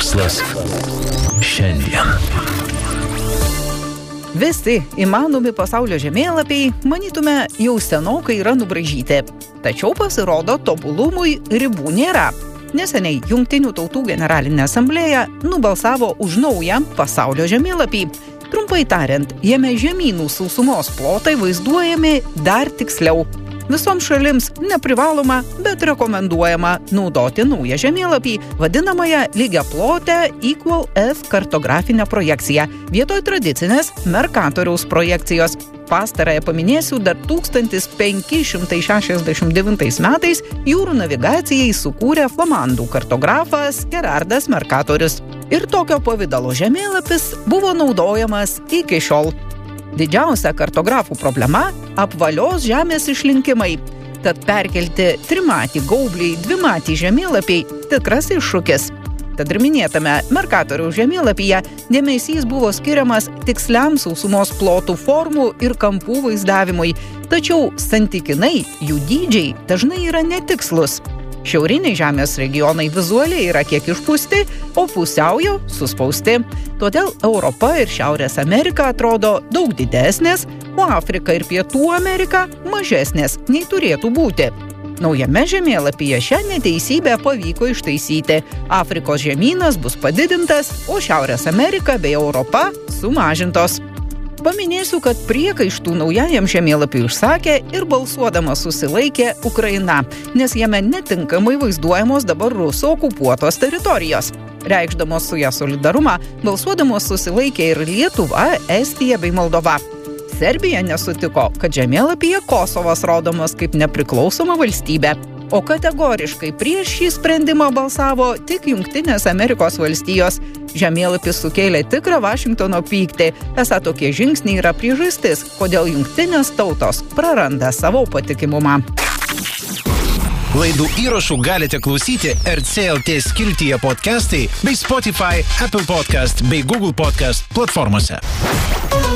Mokslas šiandien. Visi įmanomi pasaulio žemėlapiai, manytume, jau senokai yra nubraižyti. Tačiau pasirodo, tobulumui ribų nėra. Neseniai Jungtinių tautų generalinė asamblėja nubalsavo už naują pasaulio žemėlapį. Trumpai tariant, jame žemynų sausumos plotai vaizduojami dar tiksliau. Visoms šalims neprivaloma, bet rekomenduojama naudoti naują žemėlapį, vadinamąją lygiaplotę Equal F kartografinę projekciją, vietoj tradicinės Mercatoriaus projekcijos. Pastarąją paminėsiu, dar 1569 metais jūrų navigacijai sukūrė flamandų kartografas Gerardas Mercatorius. Ir tokio pavidalo žemėlapis buvo naudojamas iki šiol. Didžiausia kartografų problema – apvalios žemės išlinkimai. Tad perkelti trimatį gaublį į dvimatį žemėlapiai tikras iššūkis. Tad ir minėtame Mercatoriaus žemėlapyje dėmesys buvo skiriamas tiksliam sausumos plotų formų ir kampų vaizdavimui, tačiau santykinai jų dydžiai dažnai yra netikslus. Šiauriniai žemės regionai vizualiai yra kiek išpūsti, o pusiaujo suspausti. Todėl Europa ir Šiaurės Amerika atrodo daug didesnės, o Afrika ir Pietų Amerika mažesnės nei turėtų būti. Naujame žemėlapyje šią neteisybę pavyko ištaisyti. Afrikos žemynas bus padidintas, o Šiaurės Amerika bei Europa sumažintos. Paminėsiu, kad priekaištų naujajam žemėlapiui išsakė ir balsuodama susilaikė Ukraina, nes jame netinkamai vaizduojamos dabar rusų okupuotos teritorijos. Reikšdamos su ją solidarumą, balsuodamos susilaikė ir Lietuva, Estija bei Moldova. Serbija nesutiko, kad žemėlapyje Kosovas rodomas kaip nepriklausoma valstybė, o kategoriškai prieš šį sprendimą balsavo tik Jungtinės Amerikos valstijos. Žemėlapis sukėlė tikrą Vašingtono pyktį, esą tokie žingsniai yra priežastis, kodėl jungtinės tautos praranda savo patikimumą. Laidų įrašų galite klausyti RCLT skiltyje podcastai bei Spotify, Apple Podcast bei Google Podcast platformose.